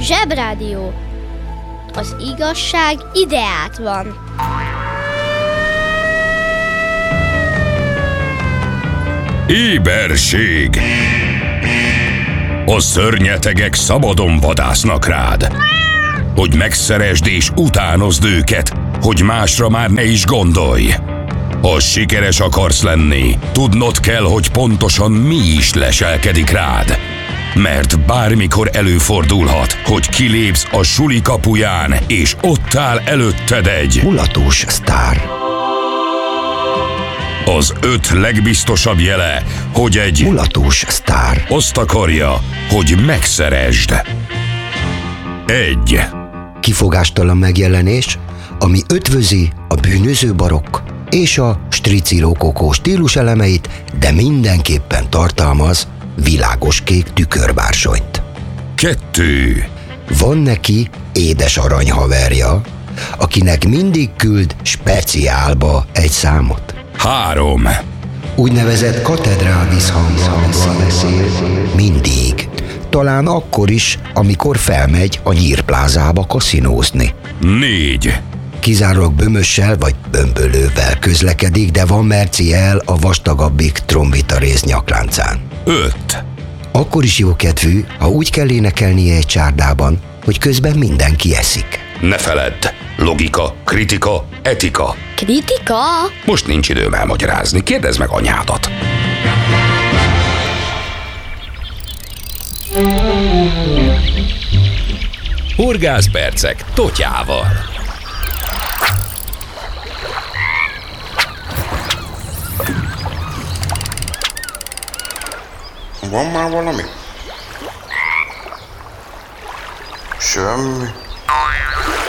Zsebrádió. Az igazság ideát van. Éberség! A szörnyetegek szabadon vadásznak rád, hogy megszeresd és utánozd őket, hogy másra már ne is gondolj. Ha sikeres akarsz lenni, tudnod kell, hogy pontosan mi is leselkedik rád. Mert bármikor előfordulhat, hogy kilépsz a suli kapuján, és ott áll előtted egy mulatós sztár. Az 5 legbiztosabb jele, hogy egy mulatós sztár azt akarja, hogy megszeresd. 1. Kifogástalan megjelenés, ami ötvözi a bűnöző barokk és a stricilokokó stílus elemeit, de mindenképpen tartalmaz világos kék tükörbársonyt. 2. Van neki édes arany haverja, akinek mindig küld speciálba egy számot. 3. Úgynevezett katedrál visszhanggal beszél mindig. Talán akkor is, amikor felmegy a Nyírplázába kaszinózni. 4. Kizárólag bömössel vagy bömbölővel közlekedik, de van merciel a vastagabbik trombitarész nyakláncán. 5. Akkor is jókedvű, ha úgy kell énekelnie egy csárdában, hogy közben mindenki eszik. Ne feledd! Logika, kritika, etika. Kritika? Most nincs időm elmagyarázni, kérdezd meg anyádat. Horgászpercek Totyával. Van már valami? Semmi.